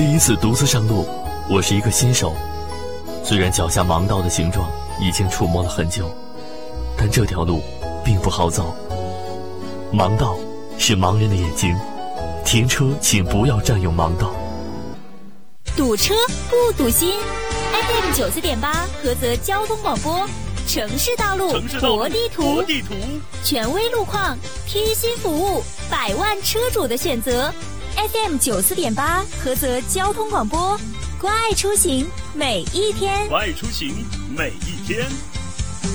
第一次独自上路，我是一个新手。虽然脚下盲道的形状已经触摸了很久，但这条路并不好走。盲道是盲人的眼睛，停车请不要占用盲道。 堵车不堵心 ，FM 94.8菏泽交通广播，城市道路活地图，权威路况，贴心服务，100万车主的选择。FM 94.8菏泽交通广播，关爱出行每一天， 关爱出行每一天。